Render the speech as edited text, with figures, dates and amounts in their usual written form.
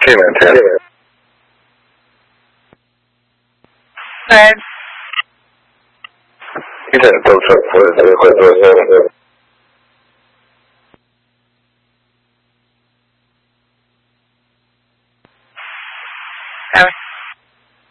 Keyman 10. Good. He's in a tow truck for his 7.